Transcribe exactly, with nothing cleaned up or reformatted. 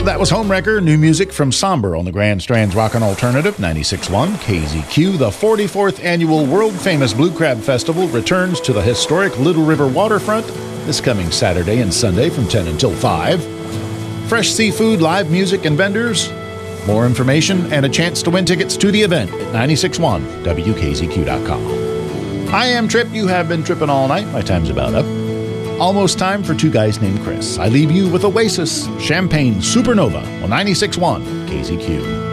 That was Homewrecker, new music from Somber on the Grand Strands Rockin' Alternative, ninety-six point one K Z Q. The forty-fourth annual world-famous Blue Crab Festival returns to the historic Little River waterfront this coming Saturday and Sunday from ten until five. Fresh seafood, live music, and vendors. More information and a chance to win tickets to the event at ninety-six point one W K Z Q dot com. I am Trip. You have been tripping all night. My time's about up. Almost time for Two Guys Named Chris. I leave you with Oasis, Champagne Supernova on ninety-six point one K Z Q.